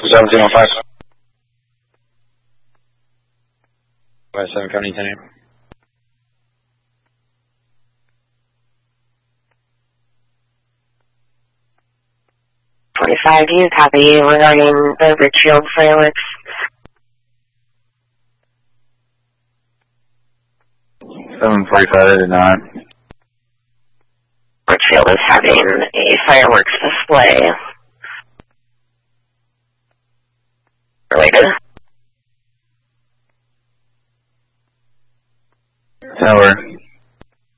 1705. 57 County 10. 25, do you copy regarding the Richfield fireworks? 745, I did not. Richfield is having a fireworks display. Related? Tower.